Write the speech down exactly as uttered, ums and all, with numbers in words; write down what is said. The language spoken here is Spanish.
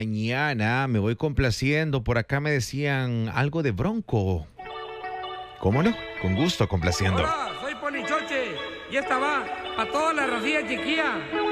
Mañana me voy complaciendo. Por acá me decían algo de Bronco. ¿Cómo no? Con gusto, complaciendo. Hola, soy Polichoche y esta va para toda la racía chiquilla.